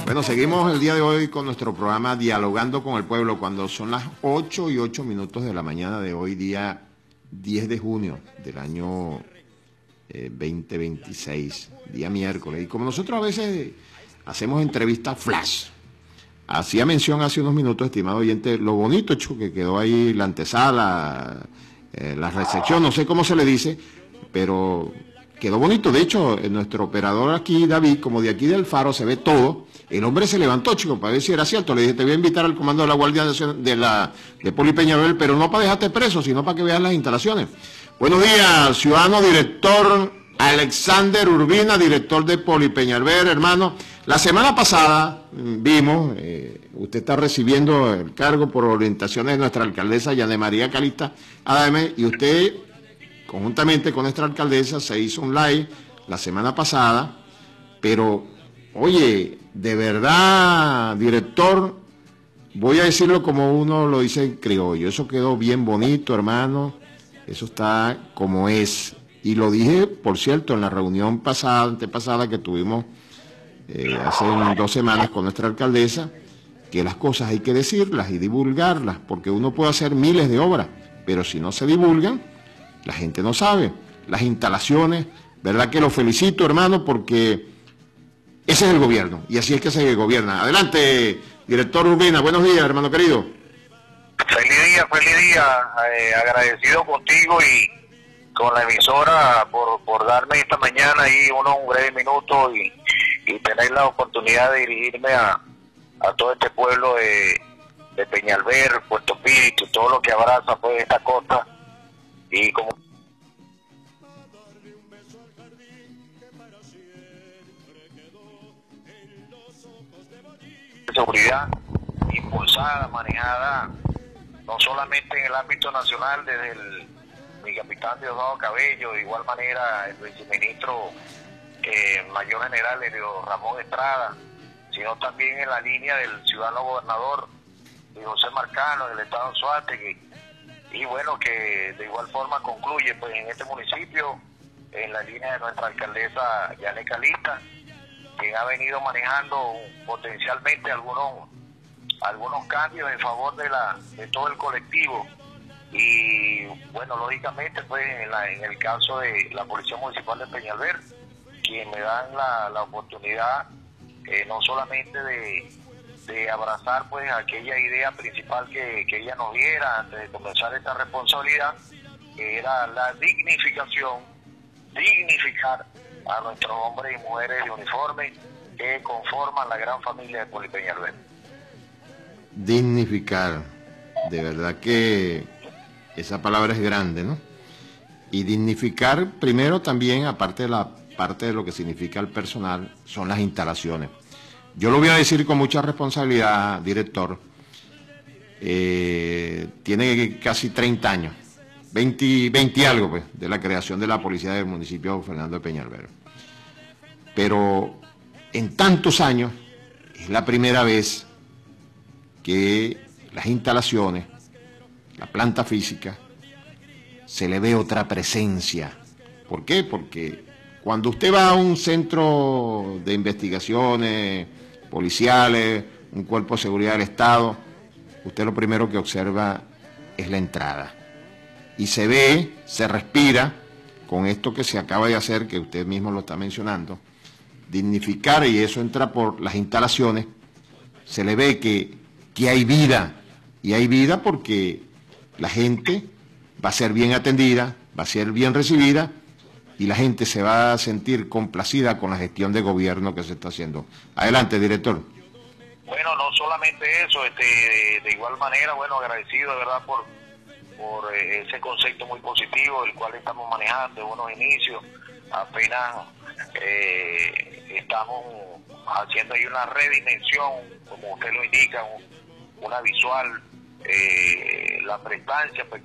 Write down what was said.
Bueno, seguimos el día de hoy con nuestro programa Dialogando con el Pueblo, cuando son las 8:08 de la mañana de hoy, día 10 de junio del año 2026, día miércoles. Y como nosotros a veces hacemos entrevistas flash, hacía mención hace unos minutos, estimado oyente, lo bonito, que quedó ahí la antesala, la recepción, no sé cómo se le dice, pero quedó bonito. De hecho, nuestro operador aquí, David, como de aquí del Faro se ve todo, el hombre se levantó, chico, para ver si era cierto. Le dije, te voy a invitar al comando de la Guardia de Poli Peñalver, pero no para dejarte preso, sino para que veas las instalaciones. Buenos días, ciudadano director Alexander Urbina, director de Poli Peñalver, hermano. La semana pasada vimos, usted está recibiendo el cargo por orientaciones de nuestra alcaldesa Yané María Calista Adame, y usted, conjuntamente con nuestra alcaldesa, se hizo un live la semana pasada, pero, oye, de verdad, director, voy a decirlo como uno lo dice en criollo, eso quedó bien bonito, hermano, eso está como es. Y lo dije, por cierto, en la reunión antepasada que tuvimos hace 2 semanas con nuestra alcaldesa, que las cosas hay que decirlas y divulgarlas, porque uno puede hacer miles de obras, pero si no se divulgan, la gente no sabe. Las instalaciones, ¿verdad que lo felicito, hermano? Porque ese es el gobierno, y así es que se gobierna. Adelante, director Urbina, buenos días, hermano querido. Feliz día, agradecido contigo y con la emisora por darme esta mañana ahí un breve minuto y tener la oportunidad de dirigirme a todo este pueblo de Peñalver, Puerto Píritu, todo lo que abraza pues esta costa, y como seguridad impulsada, manejada no solamente en el ámbito nacional desde mi capitán Diosdado Cabello, de igual manera el viceministro mayor general Elio Ramón Estrada, sino también en la línea del ciudadano gobernador José Marcano del estado de Anzoátegui, y bueno, que de igual forma concluye pues en este municipio en la línea de nuestra alcaldesa Yané Calista, quien ha venido manejando potencialmente algunos cambios en favor de todo el colectivo. Y bueno, lógicamente pues en el caso de la Policía Municipal de Peñalver, quien me dan la oportunidad no solamente de abrazar pues aquella idea principal que ella nos diera antes de comenzar esta responsabilidad, que era la dignificar a nuestros hombres y mujeres de uniforme que conforman la gran familia de Poli Peñalver. Dignificar, de verdad que esa palabra es grande, ¿no? Y dignificar, primero también, aparte de la parte de lo que significa el personal, son las instalaciones. Yo lo voy a decir con mucha responsabilidad, director. Tiene casi 30 años, 20 y algo, pues, de la creación de la policía del municipio Fernando de Peñalver. Pero en tantos años es la primera vez que las instalaciones, la planta física, se le ve otra presencia. ¿Por qué? Porque cuando usted va a un centro de investigaciones policiales, un cuerpo de seguridad del Estado, usted lo primero que observa es la entrada. Y se ve, se respira con esto que se acaba de hacer, que usted mismo lo está mencionando, dignificar, y eso entra por las instalaciones. Se le ve que hay vida, y hay vida porque la gente va a ser bien atendida, va a ser bien recibida, y la gente se va a sentir complacida con la gestión de gobierno que se está haciendo. Adelante, director. Bueno, no solamente eso, de igual manera, bueno, agradecido de verdad por ese concepto muy positivo, el cual estamos manejando, buenos inicios, apenas estamos haciendo ahí una redimensión, como usted lo indica, una visual, la prestancia pues,